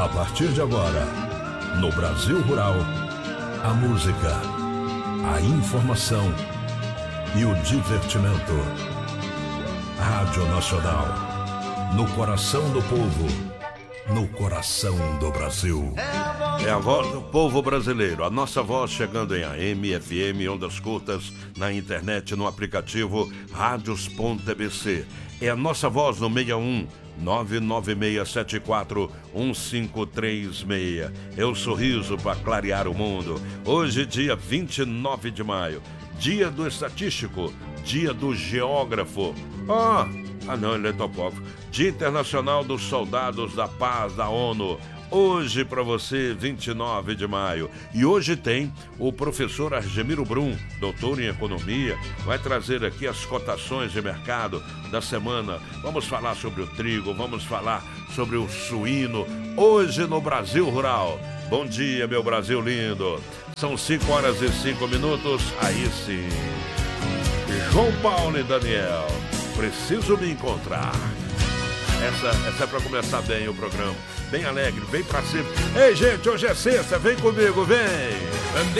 A partir de agora, no Brasil Rural, a música, a informação e o divertimento. Rádio Nacional, no coração do povo, no coração do Brasil. É a voz do povo brasileiro, a nossa voz chegando em AM, FM, ondas curtas, na internet, no aplicativo radios.tbc. É a nossa voz no 61 996741536. É o sorriso para clarear o mundo. Hoje, dia 29 de maio, dia do estatístico, dia do geógrafo. Não, ele é topógrafo. Dia Internacional dos Soldados da Paz da ONU. Hoje para você, 29 de maio. E hoje tem o professor Argemiro Brum, doutor em economia, vai trazer aqui as cotações de mercado da semana. Vamos falar sobre o trigo, vamos falar sobre o suíno, hoje no Brasil Rural. Bom dia, meu Brasil lindo. São 5 horas e 5 minutos, aí sim. João Paulo e Daniel, preciso me encontrar. Essa é pra começar bem o programa. Bem alegre, bem pra cima. Ei, gente, hoje é sexta, vem comigo, vem!